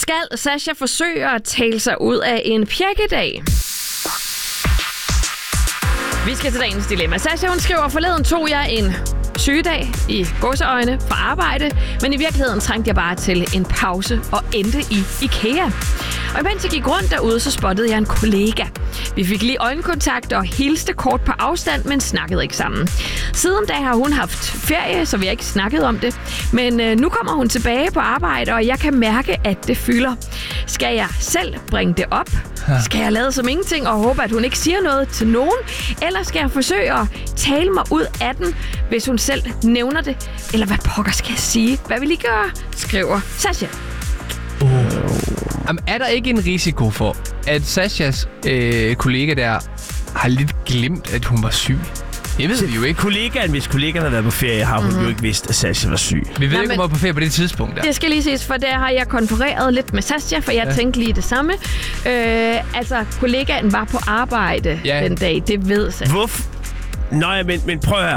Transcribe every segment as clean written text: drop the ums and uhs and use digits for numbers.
Skal Sasha forsøge at tale sig ud af en pjekkedag? Vi skal til dagens dilemma. Sasha, hun skriver, forleden tog jeg en sygedag i gåseøjne fra arbejde, men i virkeligheden trængte jeg bare til en pause og endte i IKEA. Og imens jeg gik rundt derude, så spottede jeg en kollega. Vi fik lige øjenkontakt og hilste kort på afstand, men snakkede ikke sammen. Siden da har hun haft ferie, så vi har ikke snakket om det. Men nu kommer hun tilbage på arbejde, og jeg kan mærke, at det fylder. Skal jeg selv bringe det op? Skal jeg lade som ingenting og håbe, at hun ikke siger noget til nogen? Eller skal jeg forsøge at tale mig ud af den, hvis hun selv nævner det? Eller hvad pokker skal jeg sige? Hvad vil I gøre? Skriver Sasha. Jamen, er der ikke en risiko for, at Sashas kollega der har lidt glemt, at hun var syg? Det ved vi jo ikke. Hvis kollegaen havde været på ferie, har hun jo ikke vidst, at Sasha var syg. Vi ved ikke, om hun var på ferie på det tidspunkt. Der. Det skal lige ses, for der har jeg konfereret lidt med Sasha, for jeg tænkte lige det samme. Kollegaen var på arbejde den dag, det ved Sasha. Hvorfor? Nå ja, men prøv her.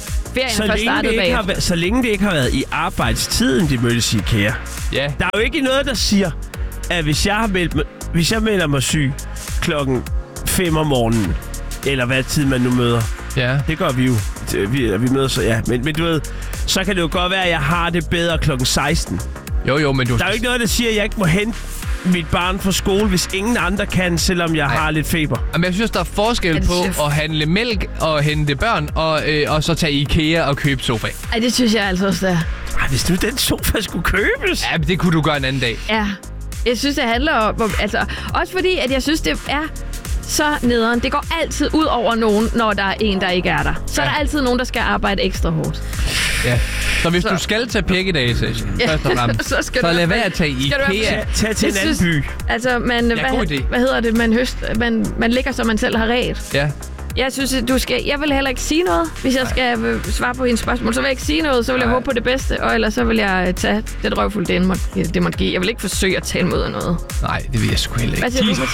Så længe det ikke har været i arbejdstiden, de mødtes i IKEA. Ja. Der er jo ikke noget, der siger, at hvis jeg melder mig syg klokken 5 om morgenen, eller hvad tid man nu møder. Ja. Det gør vi jo. Vi møder så, ja. Men du ved, så kan det jo godt være, at jeg har det bedre klokken 16. Jo, men du... Der er jo ikke noget, der siger, at jeg ikke må hente mit barn fra skole, hvis ingen andre kan, selvom jeg har lidt feber. Men jeg synes, der er forskel på at handle mælk og hente børn, og så tage i IKEA og købe sofa. Ej, det synes jeg altså også, der. Ej, hvis nu den sofa skulle købes. Ja, men det kunne du gøre en anden dag. Ja. Jeg synes, det handler om... Altså, også fordi, at jeg synes, det er så nederen. Det går altid ud over nogen, når der er en, der ikke er der. Så er der altid nogen, der skal arbejde ekstra hårdt. Ja. Så hvis du skal tage pækkedage, Sasha, først og fremmest, så lad være at tage i IKEA. Tag til en anden by. Altså, hvad hedder det? Man ligger, som man selv har ret. Ja. Jeg synes, jeg vil heller ikke sige noget. Hvis jeg skal svare på hendes spørgsmål, så vil jeg ikke sige noget. Så vil jeg håbe på det bedste, og ellers så vil jeg tage det røvfuld, det måtte give. Jeg vil ikke forsøge at tale mod af noget. Nej, det vil jeg sgu heller ikke.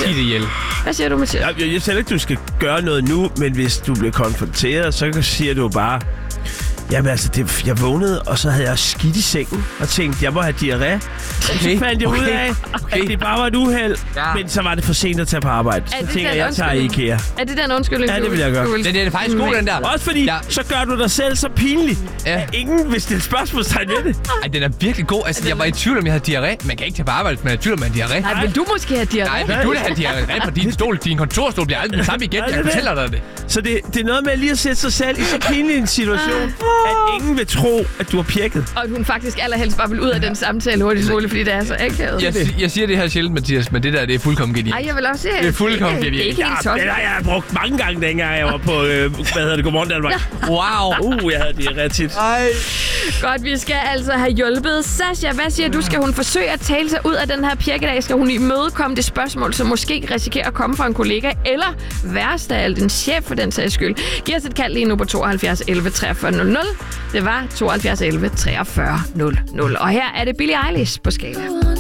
Hvad siger du, Mathias? Jeg siger ikke, du skal gøre noget nu, men hvis du bliver konfronteret, så siger du bare... Jamen altså, jeg vågnede, og så havde jeg skidt i sengen, og tænkte, jeg må have diarré. Så fandt jeg ud af, at det bare var et uheld, men så var det for sent at tage på arbejde. Så tænker jeg tager i IKEA. Er det den undskyldning? Ja, det vil jeg gøre. Det er faktisk god, den der. Også fordi, så gør du dig selv så pinlig, at ingen vil stille spørgsmålstegn ved det. Ej, den er virkelig god. Altså, jeg var i tvivl, om jeg havde diarré. Man kan ikke tage på arbejde, men jeg er i tvivl, om man har diarré. Nej, men du måske have diarré. Nej, men du have diarré på din stol. Din kontorstol bliver aldrig den samme igen. Jeg fortæller dig det. Så det er noget med lige at sætte sig selv i så pinlig en situation, at ingen vil tro, at du har pjekket. Og at hun faktisk allerhelst bare vil ud af den samtale hurtigt muligt, fordi det er så akavet. Jeg siger det her sjældent, Mathias, men det der, det er fuldkommen genialt. Ej, jeg vil også sige, det er fuldkommen genialt. Det har jeg brugt mange gange, dengang jeg var på, Godmorgen Danmark. Wow. Jeg havde det ret tit. Godt, vi skal altså have hjulpet Sasha. Hvad siger du? Skal hun forsøge at tale sig ud af den her pjekkedag? Skal hun imødekomme det spørgsmål, som måske risikerer at komme fra en kollega? Eller værst af alt, en chef for den sags skyld? Giv os et kald lige nu på 72 11 43 00. Det var 72 11 43 00. Og her er det Billie Eilish på skala.